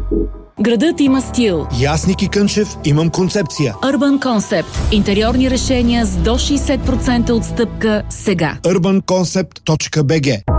Градът има стил. Ясник и Кънчев, имам концепция. Urban Concept. Интериорни решения с до 60% отстъпка сега. urbanconcept.bg